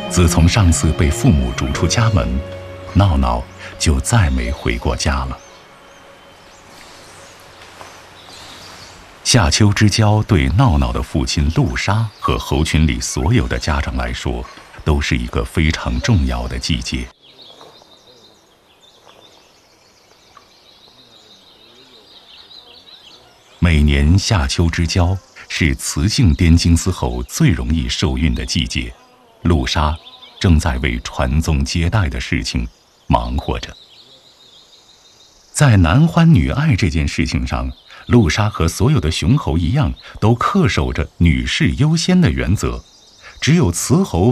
自从上次被父母逐出家门，闹闹就再没回过家了。夏秋之交对闹闹的父亲陆沙和猴群里所有的家长来说，都是一个非常重要的季节。每年夏秋之交是雌性滇金丝猴最容易受孕的季节，陆沙正在为传宗接代的事情忙活着。在男欢女爱这件事情上，陆沙和所有的雄猴一样，都恪守着女士优先的原则，只有雌猴